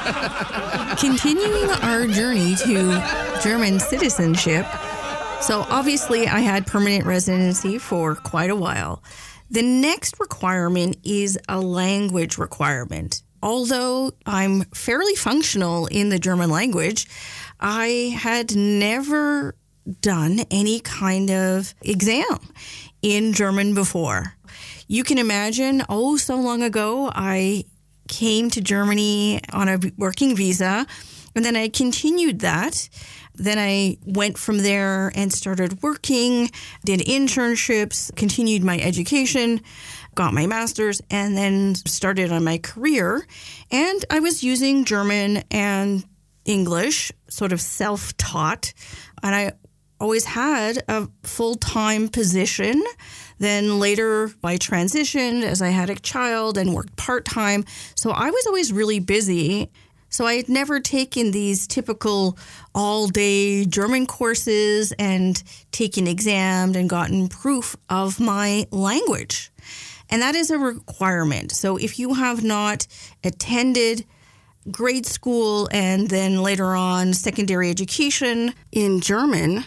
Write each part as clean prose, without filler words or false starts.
Continuing our journey to German citizenship. So obviously I had permanent residency for quite a while. The next requirement is a language requirement. Although I'm fairly functional in the German language, I had never done any kind of exam in German before. You can imagine, so long ago, I came to Germany on a working visa, and then I continued that. Then I went from there and started working, did internships, continued my education, got my master's, and then started on my career. And I was using German and English, sort of self-taught. And I always had a full-time position. Then later I transitioned as I had a child and worked part-time. So I was always really busy. So I had never taken these typical all-day German courses and taken exams and gotten proof of my language. And that is a requirement. So if you have not attended grade school and then later on secondary education in German,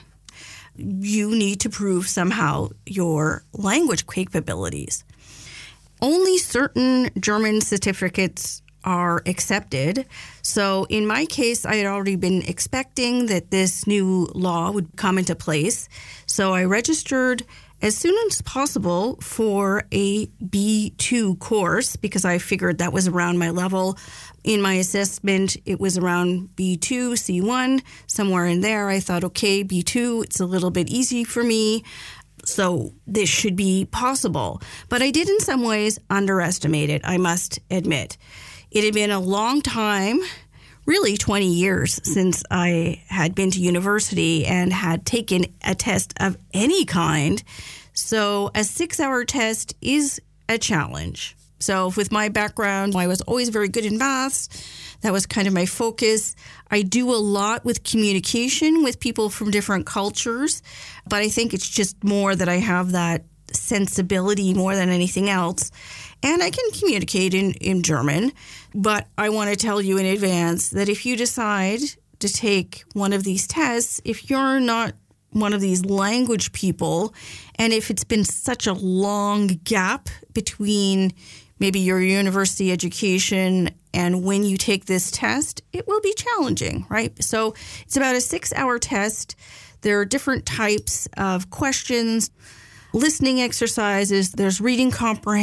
you need to prove somehow your language capabilities. Only certain German certificates are accepted. So in my case, I had already been expecting that this new law would come into place. So I registered as soon as possible for a B2 course because I figured that was around my level. In my assessment, it was around B2, C1, somewhere in there. I thought, okay, B2, it's a little bit easy for me. So this should be possible. But I did in some ways underestimate it, I must admit. It had been a long time, really 20 years since I had been to university and had taken a test of any kind. So a 6-hour test is a challenge. So with my background, I was always very good in maths. That was kind of my focus. I do a lot with communication with people from different cultures, but I think it's just more that I have that sensibility more than anything else. And I can communicate in German, but I want to tell you in advance that if you decide to take one of these tests, if you're not one of these language people, and if it's been such a long gap between maybe your university education and when you take this test, it will be challenging, right? So it's about a 6-hour test. There are different types of questions, listening exercises, there's reading comprehension.